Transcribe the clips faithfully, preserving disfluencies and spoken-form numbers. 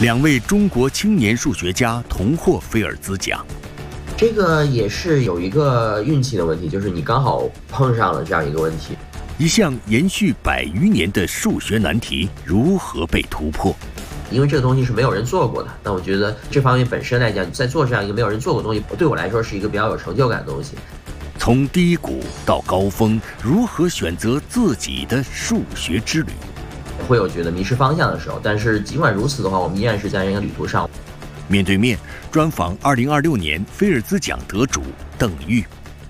两位中国青年数学家同获菲尔兹奖。 这个也是有一个运气的问题，就是你刚好碰上了这样一个问题。 一项延续百余年的数学难题如何被突破？ 因为这个东西是没有人做过的，那我觉得这方面本身来讲，在做这样一个没有人做过的东西，对我来说是一个比较有成就感的东西。 从低谷到高峰，如何选择自己的数学之旅？ 会有觉得迷失方向的时候，但是尽管如此的话，我们依然是在这个旅途上。 面对面专访二零二六年菲尔兹奖得主邓玉。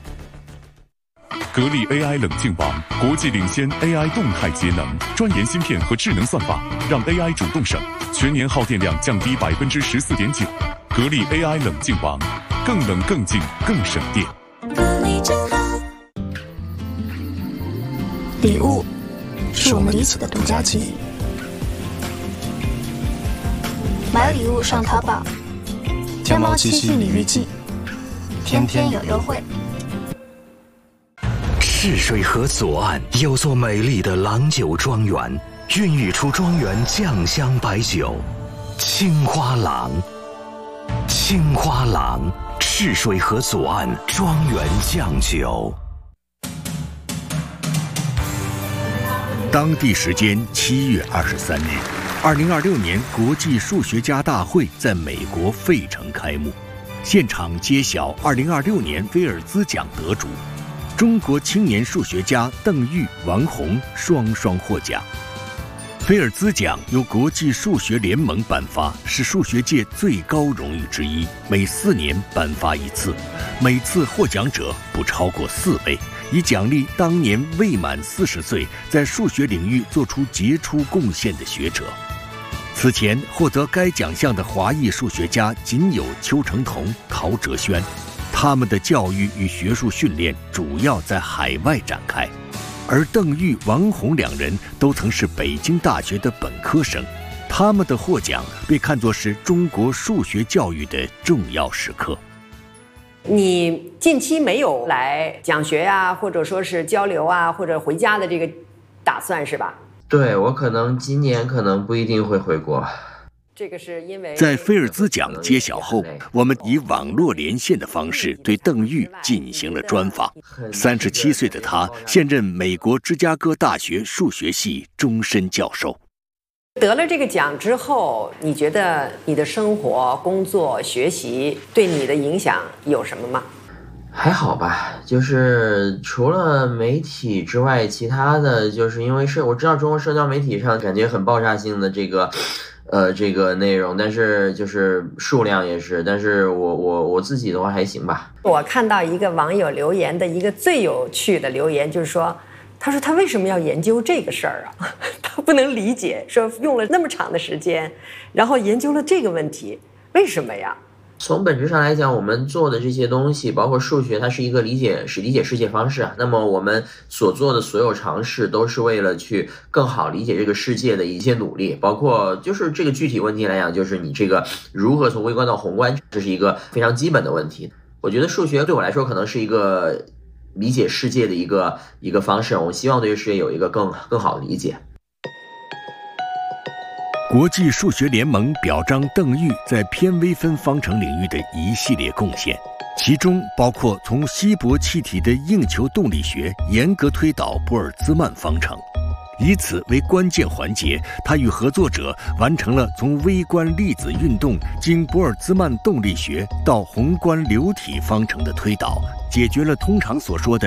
格力 A I 冷静网，国际领先 A I 动态节能，专研芯片和智能算法，让 A I 主动省，全年耗电量降低百分之十四点九。格力 A I 冷静网，更冷更静更省电。 格力真好。礼物是我们彼此的独家记忆。买礼物上淘宝，天猫七夕礼遇季，天天有优惠。 赤水河左岸有座美丽的郎酒庄园，孕育出庄园酱香白酒，青花郎。青花郎，赤水河左岸庄园酱酒。 当地时间七月二十三日，二零二六年国际数学家大会在美国费城开幕，现场揭晓二零二六年菲尔兹奖得主。中国青年数学家邓玉、王洪双双获奖。菲尔兹奖由国际数学联盟颁发，是数学界最高荣誉之一，每四年颁发一次，每次获奖者不超过四位，以奖励当年未满四十岁在数学领域做出杰出贡献的学者。此前获得该奖项的华裔数学家仅有邱成桐、陶哲轩，他们的教育与学术训练主要在海外展开，而邓玉、王洪两人都曾是北京大学的本科生，他们的获奖被看作是中国数学教育的重要时刻。 你近期没有来讲学啊，或者说是交流啊，或者回家的这个打算是吧？ 对，我可能今年可能不一定会回国。 这个是因为在菲尔兹奖揭晓后，我们以网络连线的方式对邓玉进行了专访。三十七岁的他现任美国芝加哥大学数学系终身教授。 得了这个奖之后，你觉得你的生活、工作、学习对你的影响有什么吗？ 还好吧，就是除了媒体之外，其他的就是因为是我知道中国社交媒体上感觉很爆炸性的这个呃，这个内容，但是就是数量也是，但是我我我自己的话还行吧。 我看到一个网友留言的一个最有趣的留言，就是说，他说他为什么要研究这个事儿啊？他不能理解，说用了那么长的时间，然后研究了这个问题，为什么呀？ 从本质上来讲，我们做的这些东西，包括数学，它是一个理解是理解世界方式啊。那么我们所做的所有尝试，都是为了去更好理解这个世界的一些努力。包括就是这个具体问题来讲，就是你这个如何从微观到宏观，这是一个非常基本的问题。我觉得数学对我来说，可能是一个理解世界的一个一个方式。我希望对世界有一个更更好的理解。 国际数学联盟表彰邓玉在偏微分方程领域的一系列贡献，其中包括从稀薄气体的硬球动力学严格推导玻尔兹曼方程。以此为关键环节，他与合作者完成了从微观粒子运动经玻尔兹曼动力学到宏观流体方程的推导，解决了通常所说的